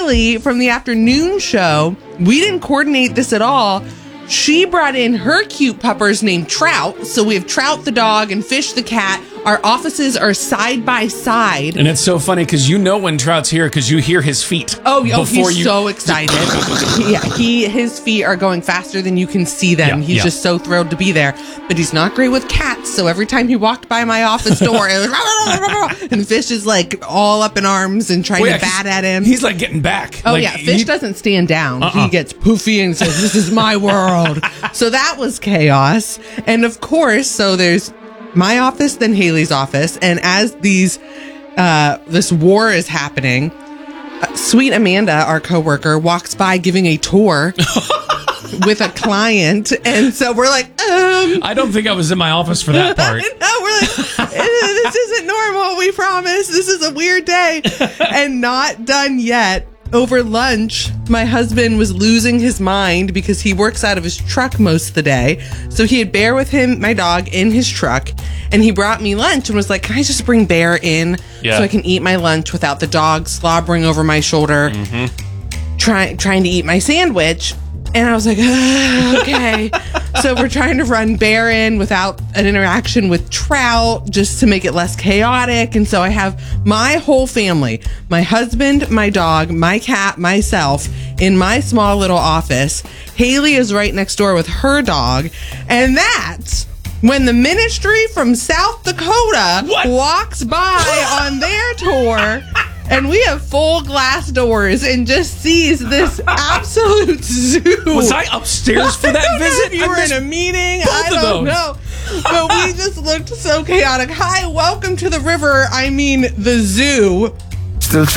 Haley from the afternoon show, we didn't coordinate this at all. She brought in her cute puppers named Trout. So we have Trout the dog and Fish the cat. Our offices are side by side. And it's so funny because you know when Trout's here because you hear his feet. Oh, he's so excited. Yeah, his feet are going faster than you can see them. He's just so thrilled to be there. But he's not great with cats. So every time he walked by my office door, it was and Fish is like all up in arms and trying to bat at him. He's like getting back. Oh, like, Fish doesn't stand down. He gets poofy and says, "This is my world." So that was chaos. And of course, so there's my office, then Haley's office. And as this war is happening, sweet Amanda, our coworker, walks by giving a tour with a client. And so we're like, I don't think I was in my office for that part. No, we're like, this isn't normal. We promise. This is a weird day. And not done yet. Over lunch, my husband was losing his mind because he works out of his truck most of the day. So he had Bear with him, my dog, in his truck. And he brought me lunch and was like, "Can I just bring Bear in so I can eat my lunch without the dog slobbering over my shoulder, trying to eat my sandwich?" And I was like, okay. So we're trying to run Bear in without an interaction with Trout just to make it less chaotic. And so I have my whole family, my husband, my dog, my cat, myself in my small little office. Haley is right next door with her dog. And that's when the ministry from South Dakota walks by on their tour. And we have full glass doors and just sees this absolute zoo. Was I upstairs for that visit? You were in a meeting. I don't know. But we just looked so chaotic. Hi, welcome to the river. I mean, the zoo. Still